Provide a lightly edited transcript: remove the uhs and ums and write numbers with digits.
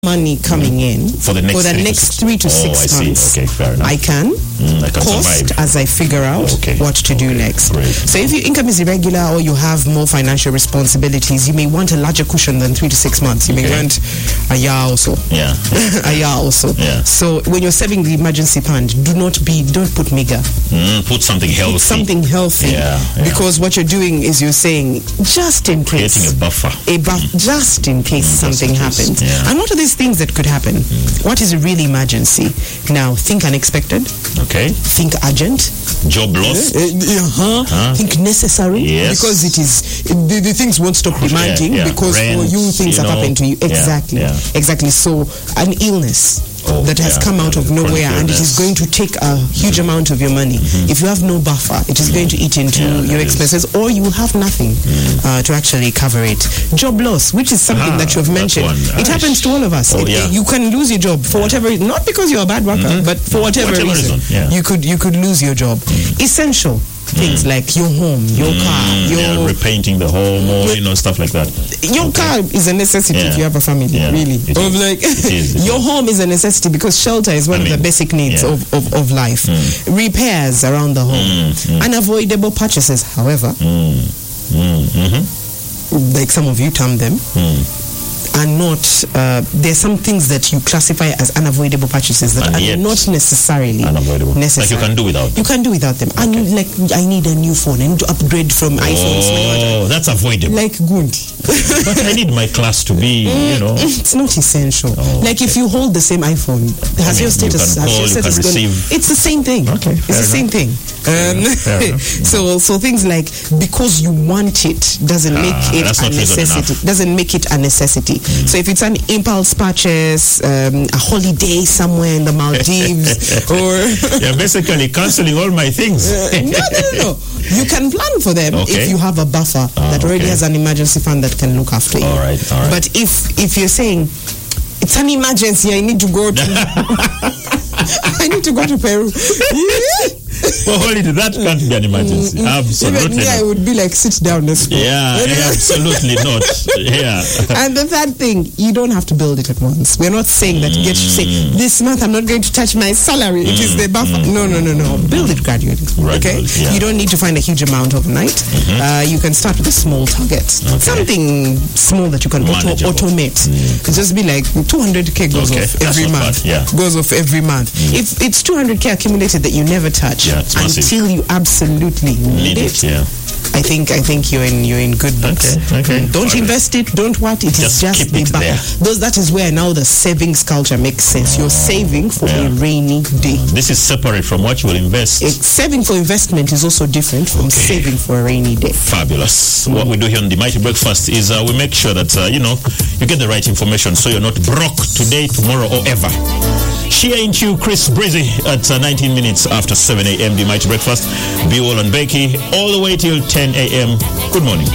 money coming in for the next 3 to 6 months. Okay, fair enough. I can cost survive as I figure out what to do next. Great. So if your income is irregular or you have more financial responsibilities, you may want a larger cushion than 3 to 6 months. You may want a year also. Yeah. A year also. Yeah. So when you're saving the emergency fund, don't put meager. Put something healthy. Put something healthy. Yeah. Because what you're doing is you're saying, just in case. Creating a buffer. Just in case something happens. Yeah. And what are these things that could happen? What is a real emergency? Now, think unexpected. Okay. Think urgent. Job loss. Think necessary. Yes. Because it is the things won't stop demanding because Rent, for you things have happened to you. Exactly. Exactly. So an illness that has come out of nowhere and it is going to take a huge amount of your money. If you have no buffer, it is going to eat into your expenses, or you will have nothing to actually cover it. Job loss, which is something that you have mentioned. It happens to all of us. You can lose your job for whatever reason, not because you're a bad worker, but for whatever reason. You could lose your job. Essential things like your home, your car, your repainting the home, or stuff like that. Your car is a necessity if you have a family, really. Your home is a necessity because shelter is one of the basic needs of life. Repairs around the home. Unavoidable purchases, however, like some of you term them, are not, there are some things that you classify as unavoidable purchases that are not necessarily unavoidable. Like you can do without them. You can do without them. I need a new phone. I need to upgrade from iPhones. Oh, that's avoidable. Like good. But I need my class to be, It's not essential. Like if you hold the same iPhone, has your status gone? It's the same thing. Okay, it's the same thing. So things like because you want it doesn't make it a necessity. Doesn't make it a necessity. So if it's an impulse purchase, a holiday somewhere in the Maldives, or you're basically cancelling all my things. No. You can plan for them if you have a buffer that already has an emergency fund that can look after you. All right. But if you're saying it's an emergency, I need to go to I need to go to Peru. Well, that can't be an emergency. Absolutely. Even me, I would be like, sit down, let's go. Absolutely not. And the third thing, you don't have to build it at once. We're not saying that you get to say, this month I'm not going to touch my salary. It is the buffer. No. Build it gradually. Okay? You don't need to find a huge amount overnight. You can start with a small target. Something small that you can automate. Just be like 200k goes off every month. Goes off every month. If it's 200k accumulated that you never touch until you absolutely need it. I think you're in good books. Don't invest it. Don't what? It is just the buffer. That is where now the savings culture makes sense. You're saving for a rainy day. This is separate from what you will invest. Saving for investment is also different from saving for a rainy day. Fabulous. What we do here on the Mighty Breakfast is we make sure that you get the right information so you're not broke today, tomorrow, or ever. She Ain't You, Chris Breezy at 19 minutes after 7 a.m. The Mighty Breakfast. Bewall and Becky all the way till 10 a.m. Good morning.